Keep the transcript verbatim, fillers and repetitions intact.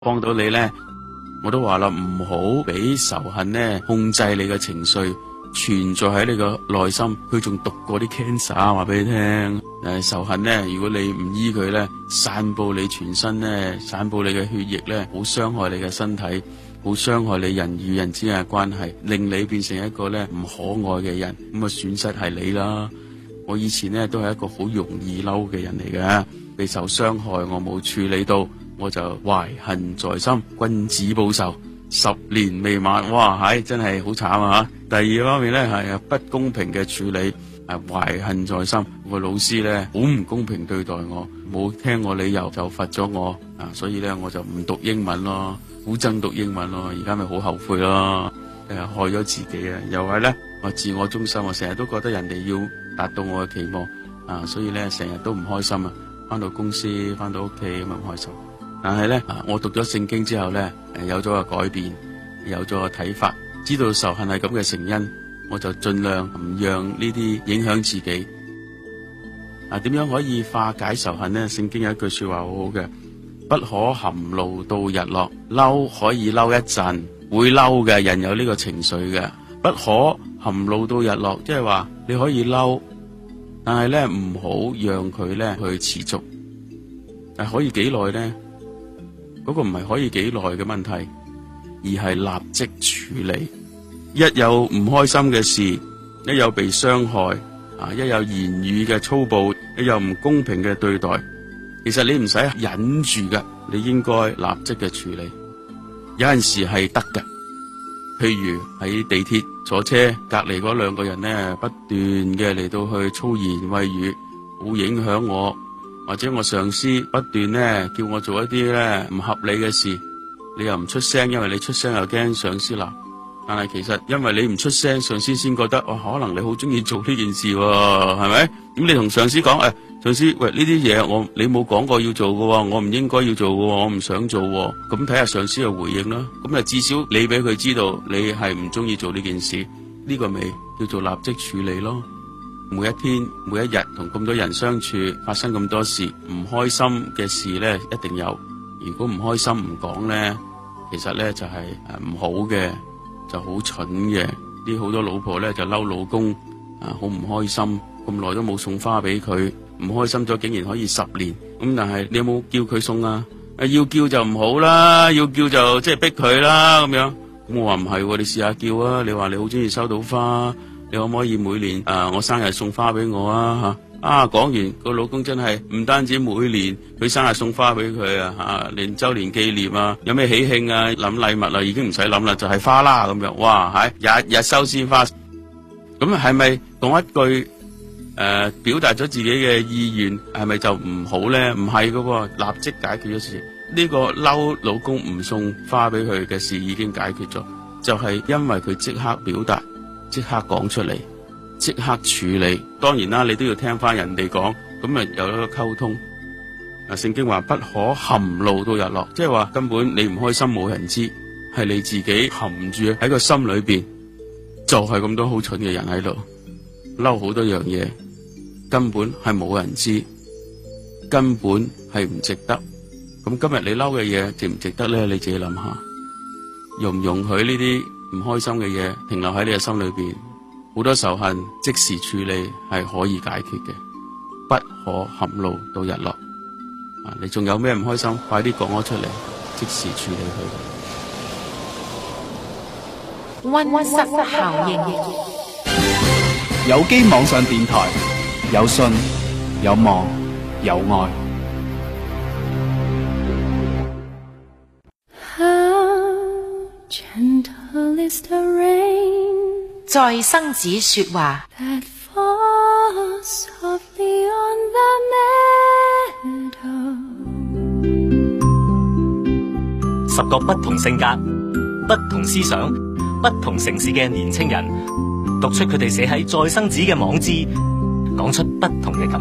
幫到你咧，我都話啦，唔好俾仇恨咧控制你嘅情緒，存在喺你個內心。佢仲毒過啲 cancer， 話俾你聽。誒，仇恨咧，如果你唔醫佢咧，散布你全身咧，散布你嘅血液咧，好傷害你嘅身體，好傷害你人與人之間嘅關係，令你變成一個咧唔可愛嘅人。咁啊，損失係你啦。我以前咧都係一個好容易嬲嘅人嚟嘅，被受傷害我冇處理到，我就懷恨在心，君子報仇，十年未晚。哇，係真係好慘啊！第二方面咧係不公平嘅處理，啊懷恨在心。我老師咧好唔公平對待我，冇聽我理由就罰咗我啊，所以咧我就唔讀英文咯，好憎讀英文咯，而家咪好後悔咯，誒害咗自己啊！又係咧我自我中心，我成日都覺得人哋要達到我嘅期望啊，所以咧成日都唔開心啊！翻到公司，翻到屋企咁唔開心。但係咧，我讀咗聖經之後咧，有咗個改變，有咗個睇法，知道仇恨係咁嘅成因，我就盡量唔讓呢啲影響自己。啊，點樣可以化解仇恨呢？聖經有一句說話好好嘅，不可含怒到日落。嬲可以嬲一陣，會嬲嘅，人有呢個情緒嘅。不可含怒到日落，即係話你可以嬲，但係咧唔好讓佢咧去持續。但係可以幾耐呢？嗰個唔係可以幾耐嘅問題，而係立即處理。一有唔開心嘅事，一有被傷害，啊，一有言語嘅粗暴，一有唔公平嘅對待，其實你唔使忍住㗎，你應該立即嘅處理。有陣時係得㗎，譬如喺地鐵坐車隔籬嗰兩個人呢，不斷嘅嚟到去粗言穢語，好影響我。或者我上司不斷咧叫我做一啲咧唔合理嘅事，你又唔出聲，因為你出聲又驚上司鬧。但係其實因為你唔出聲，上司先覺得哦，可能你好中意做呢件事喎，係咪？咁你同上司講誒、哎，上司喂，呢啲嘢我你冇講過要做嘅，我唔應該要做嘅，我唔想做。咁睇下上司嘅回應啦。咁啊至少你俾佢知道你係唔中意做呢件事，呢、呢個咪叫做立即處理咯。每一天每一日同咁多人相處，發生咁多事，唔開心嘅事咧一定有。如果唔開心唔講咧，其實咧就係誒唔好嘅，就好蠢嘅。啲好多老婆咧就嬲老公啊，好唔開心，咁耐都冇送花俾佢，唔開心咗竟然可以十年。咁但係你有冇叫佢送啊？誒要叫就唔好啦，要叫就即係逼佢啦咁樣。咁我話唔係，你試下叫啊！你話你好中意收到花。你可唔可以每年啊、呃，我生日送花俾我啊吓？啊，講完個老公真係唔單止每年佢生日送花俾佢啊吓，連周年紀念啊，有咩喜慶啊，諗禮物啊，已經唔使諗啦，就係、是、花啦咁樣。哇，係日日收鮮花，咁係咪講一句誒、呃，表達咗自己嘅意願，係咪就唔好咧？唔係噶，立即解決咗事。呢、這個嬲老公唔送花俾佢嘅事已經解決咗，就係、是、因為佢即刻表達。即刻講出嚟，即刻處理。當然啦，你都要聽翻人哋講，咁咪有一個溝通。啊，聖經話不可含怒到日落，即係話根本你唔開心冇人知，係你自己含住喺個心裏邊，就係咁多好蠢嘅人喺度嬲好多樣嘢，根本係冇人知，根本係唔值得。咁今日你嬲嘅嘢值唔值得咧？你自己諗下，容唔容許呢啲唔開心嘅嘢停留喺你嘅心裏邊？好多仇恨即時處理係可以解決嘅，不可含怒到日落。啊，你仲有咩唔開心？快啲講咗出嚟，即時處理佢。溫室效應， 有機網上電台，有信有望有愛。 在生子說話， 十個不同性格、不同思想、不同城市嘅年青人，讀出佢哋寫喺再生子嘅網誌，講出不同嘅感